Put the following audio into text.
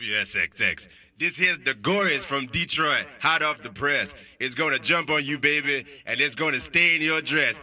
WSXX. This here's the Gories from Detroit, hot off the press. It's gonna jump on you, baby, and it's gonna stay in your dress.